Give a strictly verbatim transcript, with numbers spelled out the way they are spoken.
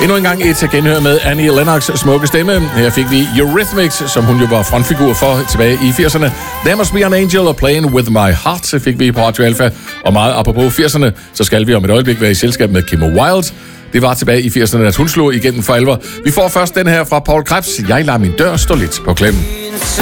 Endnu en gang et genhør med Annie Lennox' smukke stemme. Her fik vi Eurythmics, som hun jo var frontfigur for tilbage i firserne. There Must Be an Angel og Playing With My Heart fik vi på Radio Alpha. Og meget apropos firserne, så skal vi om et øjeblik være i selskab med Kim Wilde. Det var tilbage i firserne, at hun slog igennem for alvor. Vi får først den her fra Paul Krebs. Jeg lader min dør stå lidt på klem. So